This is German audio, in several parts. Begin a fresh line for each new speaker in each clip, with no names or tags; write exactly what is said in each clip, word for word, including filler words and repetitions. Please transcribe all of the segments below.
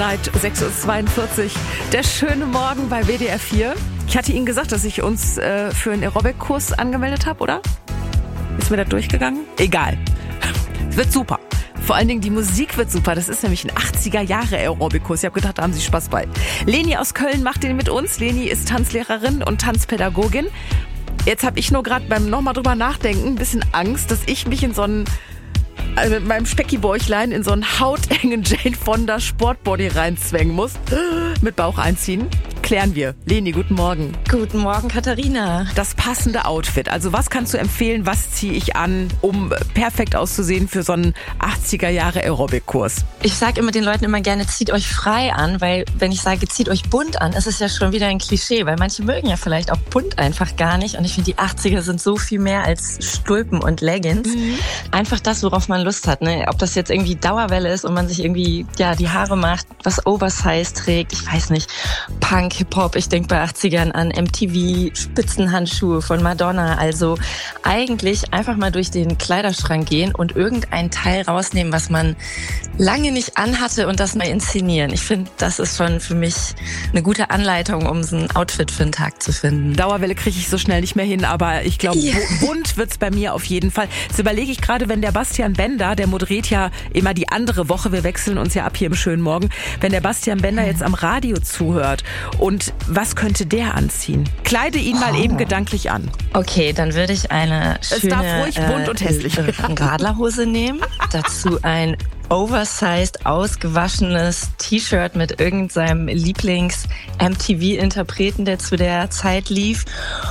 sechs Uhr zweiundvierzig, der schöne Morgen bei W D R vier. Ich hatte Ihnen gesagt, dass ich uns äh, für einen Aerobic-Kurs angemeldet habe, oder? Ist mir das durchgegangen? Egal. Wird super. Vor allen Dingen die Musik wird super. Das ist nämlich ein achtziger-Jahre-Aerobic-Kurs. Ich habe gedacht, da haben Sie Spaß bei. Leni aus Köln macht den mit uns. Leni ist Tanzlehrerin und Tanzpädagogin. Jetzt habe ich nur gerade beim nochmal drüber nachdenken ein bisschen Angst, dass ich mich in so einen Also mit meinem Speckibäuchlein in so einen hautengen Jane Fonda Sportbody reinzwängen muss. Mit Bauch einziehen. Klären wir. Leni, guten Morgen.
Guten Morgen, Katharina.
Das passende Outfit. Also was kannst du empfehlen, was ziehe ich an, um perfekt auszusehen für so einen achtziger-Jahre-Aerobic-Kurs?
Ich sage immer den Leuten immer gerne, zieht euch frei an, weil wenn ich sage, zieht euch bunt an, ist es ja schon wieder ein Klischee, weil manche mögen ja vielleicht auch bunt einfach gar nicht. Und ich finde, die achtziger sind so viel mehr als Stulpen und Leggings. Mhm. Einfach das, worauf man Lust hat, ne? Ob das jetzt irgendwie Dauerwelle ist und man sich irgendwie ja die Haare macht, was Oversize trägt, ich weiß nicht, Punk, Hip-Hop, ich denke bei achtzigern an M T V, Spitzenhandschuhe von Madonna, also eigentlich einfach mal durch den Kleiderschrank gehen und irgendein Teil rausnehmen, was man lange nicht anhatte und das mal inszenieren. Ich finde, das ist schon für mich eine gute Anleitung, um so ein Outfit für den Tag zu finden.
Dauerwelle kriege ich so schnell nicht mehr hin, aber ich glaube, yeah. bunt wird's bei mir auf jeden Fall. Jetzt überlege ich gerade, wenn der Bastian Bender, der moderiert ja immer die andere Woche, wir wechseln uns ja ab hier im schönen Morgen, wenn der Bastian Bender jetzt am Radio zuhört und was könnte der anziehen? Kleide ihn mal oh. eben gedanklich an.
Okay, dann würde ich eine schöne
es darf ruhig bunt und hässlich.
Äh, Radlerhose nehmen, dazu ein oversized, ausgewaschenes T-Shirt mit irgendeinem Lieblings-M T V-Interpreten, der zu der Zeit lief.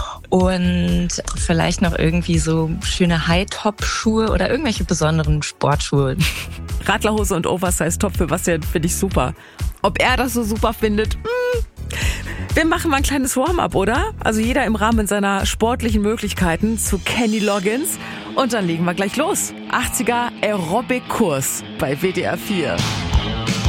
Und vielleicht noch irgendwie so schöne High-Top-Schuhe oder irgendwelche besonderen Sportschuhe.
Radlerhose und Oversize-Top für Bastian finde ich super. Ob er das so super findet? Hm. Wir machen mal ein kleines Warm-up, oder? Also jeder im Rahmen seiner sportlichen Möglichkeiten zu Kenny Loggins. Und dann legen wir gleich los. achtziger Aerobic-Kurs bei W D R vier.